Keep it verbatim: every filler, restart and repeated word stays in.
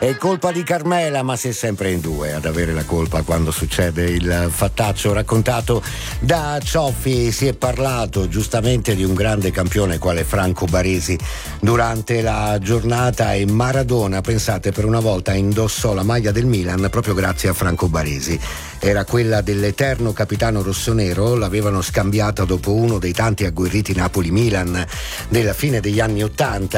È colpa di Carmela, ma si è sempre in due ad avere la colpa quando succede il fattaccio raccontato da Cioffi. Si è parlato giustamente di un grande campione quale Franco Baresi durante la giornata, e Maradona, pensate, per una volta indossò la maglia del Milan proprio grazie a Franco Baresi. Era quella dell'eterno capitano rossonero, l'avevano scambiata dopo uno dei tanti agguerriti Napoli-Milan della fine degli anni Ottanta.